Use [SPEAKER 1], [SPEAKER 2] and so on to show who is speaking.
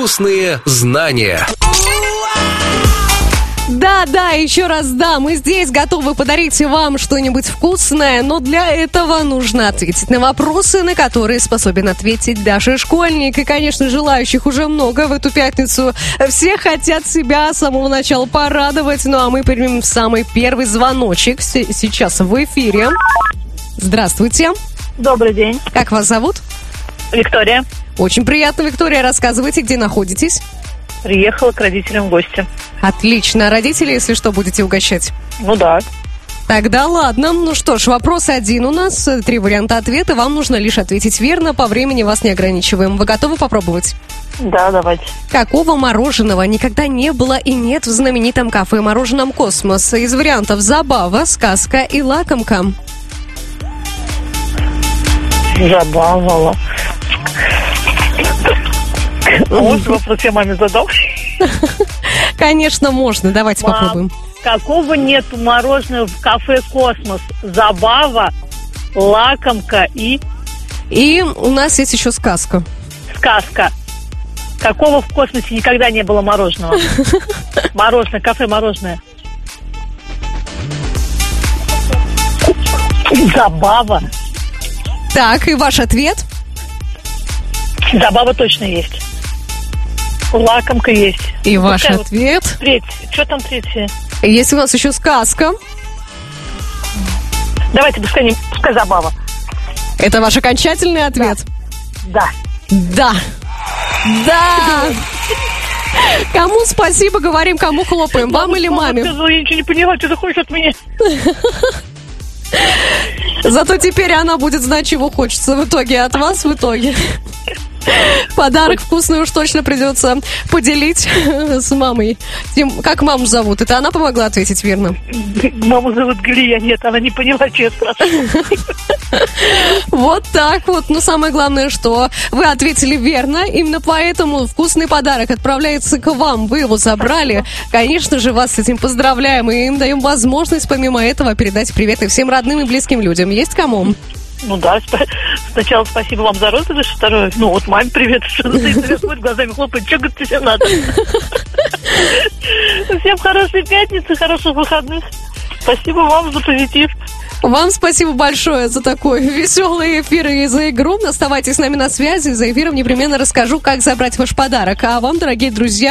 [SPEAKER 1] Вкусные знания.
[SPEAKER 2] Да, еще раз да, мы здесь готовы подарить вам что-нибудь вкусное, но для этого нужно ответить на вопросы, на которые способен ответить даже школьник. И, конечно, желающих уже много в эту пятницу. Все хотят себя с самого начала порадовать. Ну а мы примем самый первый звоночек сейчас в эфире. Здравствуйте.
[SPEAKER 3] Добрый день.
[SPEAKER 2] Как вас зовут?
[SPEAKER 3] Виктория.
[SPEAKER 2] Очень приятно, Виктория. Рассказывайте, где находитесь.
[SPEAKER 3] Приехала к родителям в гости.
[SPEAKER 2] Отлично. Родители, если что, будете угощать?
[SPEAKER 3] Ну да.
[SPEAKER 2] Тогда ладно. Ну что ж, вопрос один у нас. 3 варианта ответа. Вам нужно лишь ответить верно. По времени вас не ограничиваем. Вы готовы попробовать?
[SPEAKER 3] Да, давайте.
[SPEAKER 2] Какого мороженого никогда не было и нет в знаменитом кафе «Мороженом Космос»? Из вариантов забава, сказка и лакомка.
[SPEAKER 3] Забавала. Можно вопрос я маме задал?
[SPEAKER 2] Конечно, можно. Давайте попробуем.
[SPEAKER 3] Какого нету мороженого в кафе «Космос»? Забава, лакомка и...
[SPEAKER 2] И у нас есть еще сказка.
[SPEAKER 3] Сказка. Какого в космосе никогда не было мороженого? Мороженое, кафе мороженое. Забава.
[SPEAKER 2] Так, и ваш ответ?
[SPEAKER 3] Забава точно есть. Лакомка есть.
[SPEAKER 2] И ваш ответ?
[SPEAKER 3] Третий. Что там третье?
[SPEAKER 2] Есть у нас еще сказка.
[SPEAKER 3] Давайте, пускай забава.
[SPEAKER 2] Это ваш окончательный ответ?
[SPEAKER 3] Да.
[SPEAKER 2] Да. Да. Кому спасибо говорим, кому хлопаем? Вам или маме?
[SPEAKER 3] Я ничего не поняла, что ты хочешь от меня.
[SPEAKER 2] Зато теперь она будет знать, чего хочется в итоге от вас в итоге. Подарок вкусный уж точно придется поделить с мамой. Как маму зовут? Это она помогла ответить верно?
[SPEAKER 3] Маму зовут Галия. Нет, она не поняла, что я спрашиваю.
[SPEAKER 2] Вот так вот. Но самое главное, что вы ответили верно. Именно поэтому вкусный подарок отправляется к вам. Вы его забрали. Конечно же, вас с этим поздравляем. И им даем возможность, помимо этого, передать приветы всем родным и близким людям. Есть кому?
[SPEAKER 3] Ну да, сначала спасибо вам за розыгрыш, второе, ну вот маме привет, что ты смотрит, глазами хлопает, что, говорит, тебе надо? Всем хорошей пятницы, хороших выходных. Спасибо вам за позитив.
[SPEAKER 2] Вам спасибо большое за такой веселый эфир и за игру. Оставайтесь с нами на связи. За эфиром непременно расскажу, как забрать ваш подарок. А вам, дорогие друзья,